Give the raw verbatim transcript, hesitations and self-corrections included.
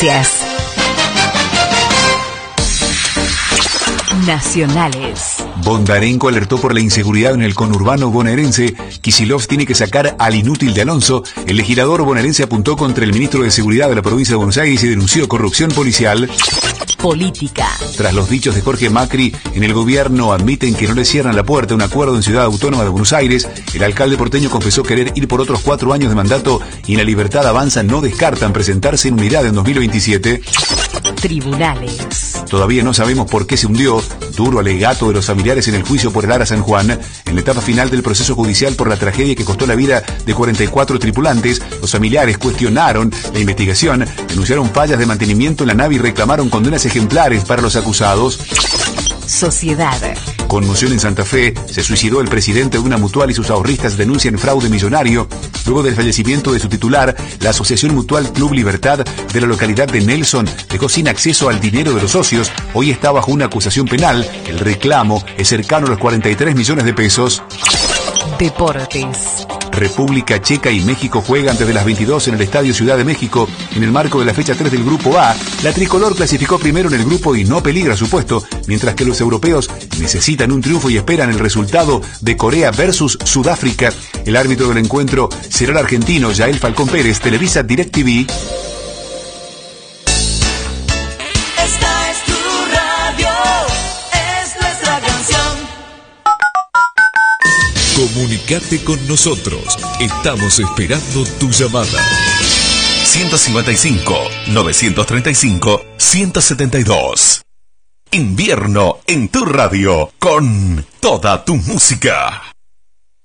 Nacionales. Bondarenko alertó por la inseguridad en el conurbano bonaerense. Kicillof tiene que sacar al inútil de Alonso. El legislador bonaerense apuntó contra el ministro de Seguridad de la provincia de Buenos Aires y denunció corrupción policial. Política. Tras los dichos de Jorge Macri, en el gobierno admiten que no le cierran la puerta a un acuerdo en Ciudad Autónoma de Buenos Aires. El alcalde porteño confesó querer ir por otros cuatro años de mandato y en La Libertad Avanza no descartan presentarse en unidad en dos mil veintisiete. Tribunales. Todavía no sabemos por qué se hundió. Duro alegato de los familiares en el juicio por el Ara San Juan. En la etapa final del proceso judicial por la tragedia que costó la vida de cuarenta y cuatro tripulantes, los familiares cuestionaron la investigación, denunciaron fallas de mantenimiento en la nave y reclamaron condenas ejemplares para los acusados. Sociedad. Conmoción en Santa Fe. Se suicidó el presidente de una mutual y sus ahorristas denuncian fraude millonario. Luego del fallecimiento de su titular, la Asociación Mutual Club Libertad de la localidad de Nelson dejó sin acceso al dinero de los socios. Hoy está bajo una acusación penal. El reclamo es cercano a los cuarenta y tres millones de pesos. Deportes. República Checa y México juegan desde las veintidós en el Estadio Ciudad de México. En el marco de la fecha tres del Grupo A, la tricolor clasificó primero en el grupo y no peligra su puesto, mientras que los europeos necesitan un triunfo y esperan el resultado de Corea versus Sudáfrica. El árbitro del encuentro será el argentino Yael Falcón Pérez. Televisa DirecTV. Esta es tu radio, es nuestra canción. Comunicate con nosotros. Estamos esperando tu llamada. ciento cincuenta y cinco, novecientos treinta y cinco, ciento setenta y dos. Invierno en tu radio con toda tu música.